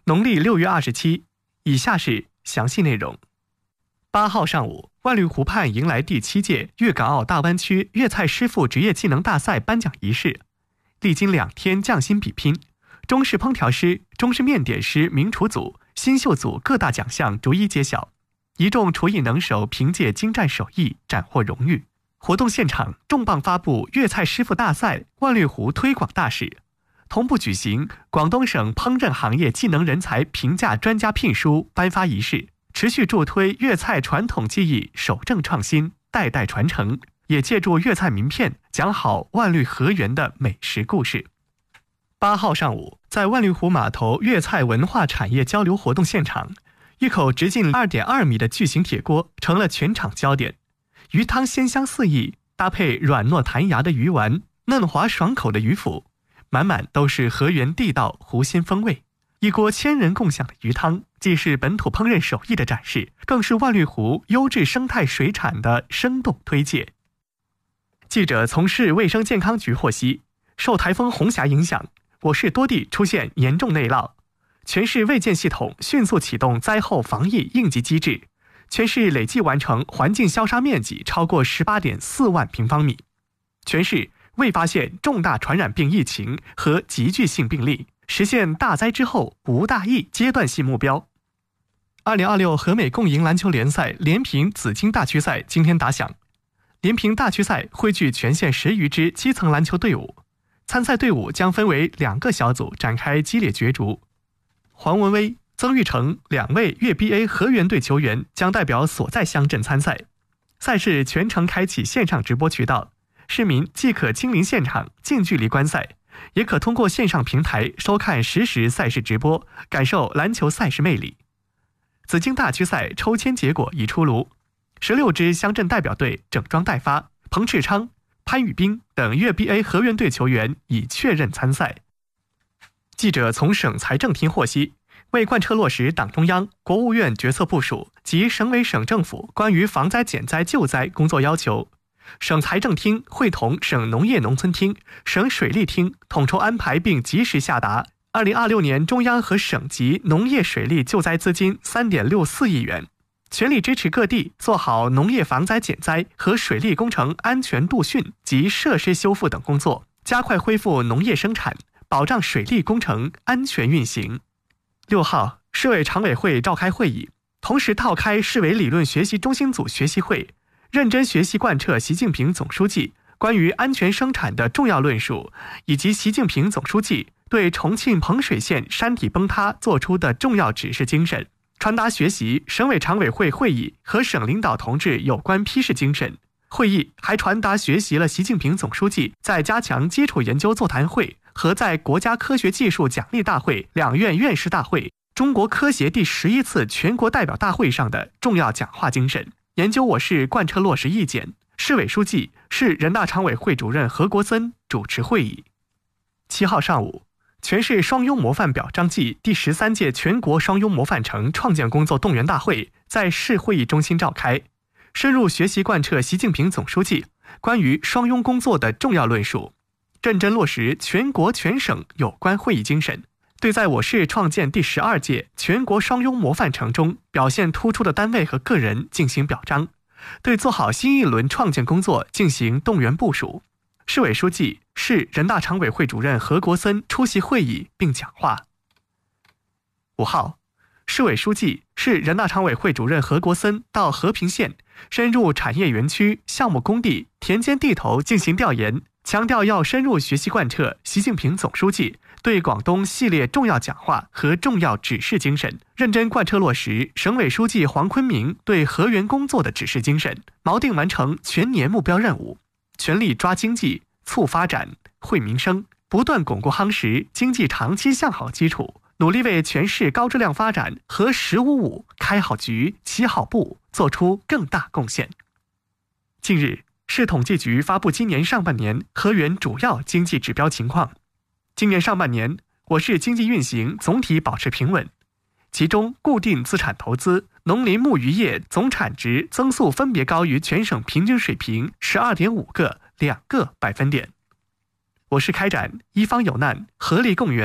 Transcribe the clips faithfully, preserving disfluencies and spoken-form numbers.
农历六月二十七。以下是详细内容。八号上午，万绿湖畔迎来第七届粤港澳大湾区粤菜师傅职业技能大赛颁奖仪式。历经两天匠心比拼，中式烹调师、中式面点师名厨组、新秀组各大奖项逐一揭晓，一众厨艺能手凭借精湛手艺斩获荣誉。活动现场重磅发布粤菜师傅大赛万绿湖推广大使，同步举行广东省烹饪行业技能人才评价专家聘书颁发仪式，持续助推粤菜传统技艺守正创新，代代传承，也借助粤菜名片讲好万绿河源的美食故事。八号上午，在万绿湖码头粤菜文化产业交流活动现场，一口直径 二点二米的巨型铁锅成了全场焦点。鱼汤鲜香四溢，搭配软糯弹牙的鱼丸、嫩滑爽口的鱼腐，满满都是河源地道湖鲜风味。一锅千人共享的鱼汤，既是本土烹饪手艺的展示，更是万绿湖优质生态水产的生动推介。记者从市卫生健康局获悉，受台风红霞影响，我市多地出现严重内涝，全市卫健系统迅速启动灾后防疫应急机制，全市累计完成环境消杀面积超过 十八点四万平方米，全市未发现重大传染病疫情和急剧性病例，实现大灾之后无大疫阶段性目标。二零二六河美共赢篮球联赛连平紫金大区赛今天打响，连平大区赛汇聚全县十余支基层篮球队伍，参赛队伍将分为两个小组展开激烈角逐。黄文威、曾玉成两位粤 B A 河源队球员将代表所在乡镇参赛。赛事全程开启线上直播渠道，市民既可亲临现场近距离观赛，也可通过线上平台收看实时赛事直播，感受篮球赛事魅力。紫金大区赛抽签结果已出炉，十六支乡镇代表队整装待发，彭赤昌、潘宇斌等粤 B A 河源队球员已确认参赛。记者从省财政厅获悉，为贯彻落实党中央、国务院决策部署及省委省政府关于防灾减灾救灾工作要求，省财政厅会同省农业农村厅、省水利厅统筹安排并及时下达二零二六年中央和省级农业水利救灾资金 三点六四亿元，全力支持各地做好农业防灾减灾和水利工程安全度汛及设施修复等工作，加快恢复农业生产，保障水利工程安全运行。六号，市委常委会召开会议，同时召开市委理论学习中心组学习会，认真学习贯彻习近平总书记关于安全生产的重要论述，以及习近平总书记对重庆彭水县山体崩塌作出的重要指示精神，传达学习省委常委会会议和省领导同志有关批示精神。会议还传达学习了习近平总书记在加强基础研究座谈会和在国家科学技术奖励大会两院院士大会、中国科协第十一次全国代表大会上的重要讲话精神，研究我市贯彻落实意见。市委书记、市人大常委会主任何国森主持会议。七号上午，全市双优模范表彰季第十三届全国双优模范城创建工作动员大会在市会议中心召开，深入学习贯彻习近平总书记关于双优工作的重要论述，认真落实全国全省有关会议精神，对在我市创建第十二届全国双优模范城中表现突出的单位和个人进行表彰，对做好新一轮创建工作进行动员部署。市委书记、市人大常委会主任何国森出席会议并讲话。五号，市委书记、市人大常委会主任何国森到和平县，深入产业园区、项目工地、田间地头进行调研，强调要深入学习贯彻习近平总书记对广东系列重要讲话和重要指示精神，认真贯彻落实省委书记黄坤明对河源工作的指示精神，锚定完成全年目标任务，全力抓经济、促发展、惠民生，不断巩固夯实经济长期向好基础，努力为全市高质量发展和十五五开好局、起好步做出更大贡献。近日，市统计局发布今年上半年河源主要经济指标情况。今年上半年，我市经济运行总体保持平稳，其中固定资产投资、农林牧渔业总产值增速分别高于全省平均水平 十二点五个、两个百分点。我市开展一方有难、合力共援、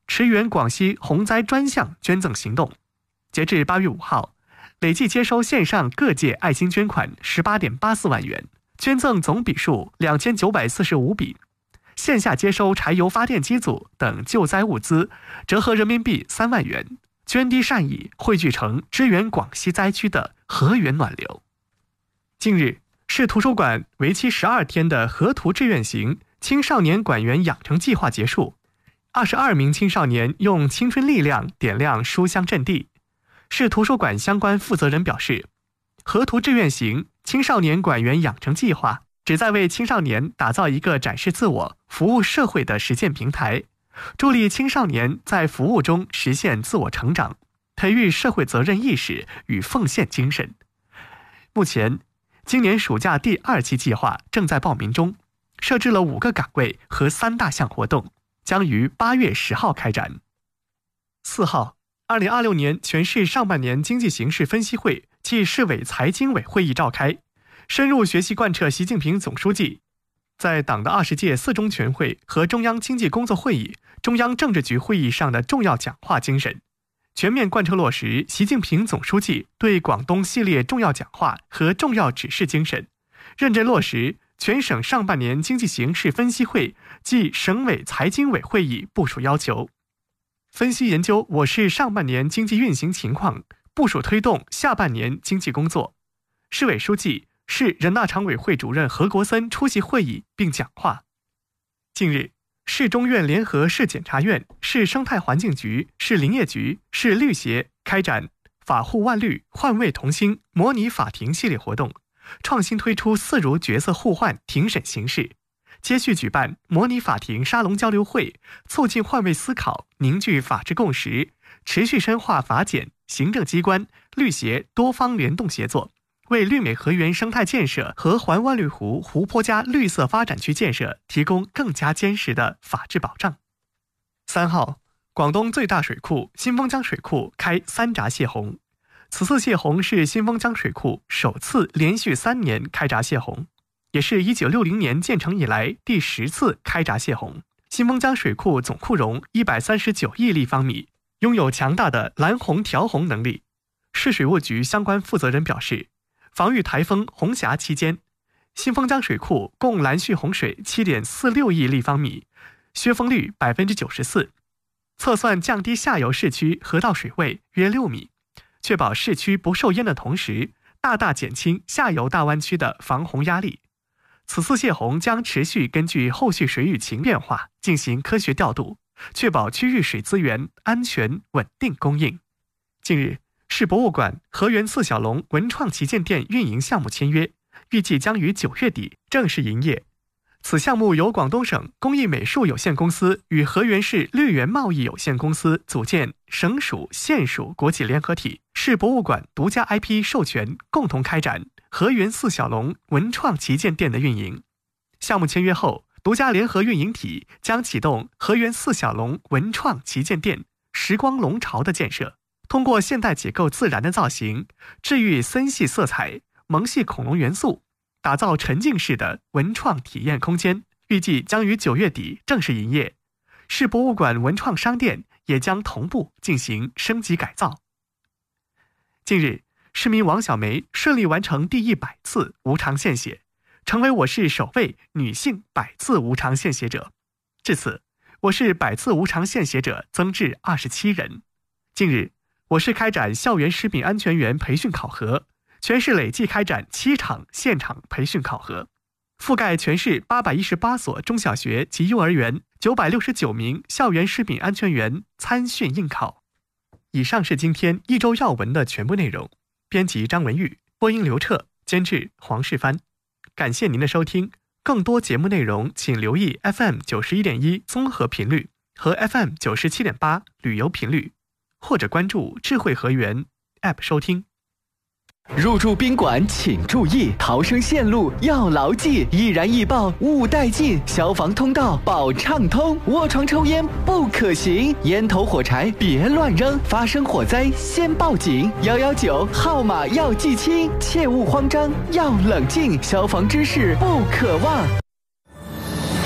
驰援广西洪灾专项捐赠行动。截至八月五号，累计接收线上各界爱心捐款十八点八四万元，捐赠总笔数两千九百四十五笔。线下接收柴油发电机组等救灾物资，折合人民币三万元，捐滴善意汇聚成支援广西灾区的河源暖流。近日，市图书馆为期十二天的河图志愿行青少年馆员养成计划结束，二十二名青少年用青春力量点亮书香阵地。市图书馆相关负责人表示，河图志愿行青少年馆员养成计划旨在为青少年打造一个展示自我、服务社会的实践平台，助力青少年在服务中实现自我成长，培育社会责任意识与奉献精神。目前，今年暑假第二期计划正在报名中，设置了五个岗位和三大项活动，将于八月十号开展。四号，二零二六年全市上半年经济形势分析会暨市委财经委会议召开，深入学习贯彻习近平总书记在党的二十届四中全会和中央经济工作会议、中央政治局会议上的重要讲话精神，全面贯彻落实习近平总书记对广东系列重要讲话和重要指示精神，认真落实全省上半年经济形势分析会暨省委财经委会议部署要求，分析研究我市上半年经济运行情况，部署推动下半年经济工作。市委书记、市人大常委会主任何国森出席会议并讲话。近日，市中院联合市检察院、市生态环境局、市林业局、市律协开展法护万律、换位同心模拟法庭系列活动，创新推出四如角色互换庭审形式，接续举办模拟法庭沙龙交流会，促进换位思考，凝聚法治共识，持续深化法检、行政机关、律协多方联动协作，为绿美河源生态建设和环万绿湖湖泊加绿色发展区建设提供更加坚实的法治保障。三号，广东最大水库新丰江水库开三闸泄洪，此次泄洪是新丰江水库首次连续三年开闸泄洪，也是一九六零年建成以来第十次开闸泄洪。新丰江水库总库容一百三十九亿立方米，拥有强大的拦洪调洪能力。市水务局相关负责人表示，防御台风红霞期间，新丰江水库共拦蓄洪水 七点四六亿立方米，削峰率 百分之九十四， 测算降低下游市区河道水位约六米，确保市区不受淹的同时，大大减轻下游大湾区的防洪压力。此次泄洪将持续根据后续水域情变化进行科学调度，确保区域水资源安全稳定供应。近日，市博物馆河源四小龙文创旗舰店运营项目签约，预计将于九月底正式营业。此项目由广东省工艺美术有限公司与河源市绿源贸易有限公司组建省属县属国企联合体，市博物馆独家 I P 授权，共同开展河源四小龙文创旗舰店的运营。项目签约后，独家联合运营体将启动河源四小龙文创旗舰店时光龙巢的建设，通过现代结构自然的造型，治愈森系色彩，萌系恐龙元素，打造沉浸式的文创体验空间，预计将于九月底正式营业。市博物馆文创商店也将同步进行升级改造。近日，市民王小梅顺利完成第一百次无偿献血，成为我市首位女性百次无偿献血者。至此，我市百次无偿献血者增至二十七人。近日，我市开展校园食品安全员培训考核，全市累计开展七场现场培训考核，覆盖全市八百一十八所中小学及幼儿园，九百六十九名校园食品安全员参训应考。以上是今天一周要闻的全部内容。编辑张文玉，播音刘彻，监制黄世帆。感谢您的收听，更多节目内容请留意 F M 九十一点一 综合频率和 F M 九十七点八 旅游频率，或者关注智慧河源 App 收听。 入住宾馆请注意，逃生线路要牢记，易燃易爆勿带进，消防通道保畅通，卧床抽烟不可行，烟头火柴别乱扔，发生火灾先报警，一一九号码要记清，切勿慌张要冷静，消防知识不可忘。 速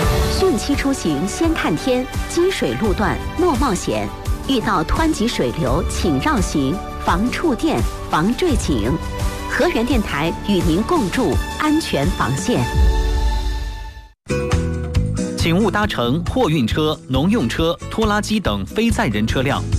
定期出行先看天，积水路段莫冒险。遇到湍急水流，请绕行，防触电，防坠井。河源电台与您共筑安全防线。 请勿搭乘货运车、农用车、拖拉机等非载人车辆。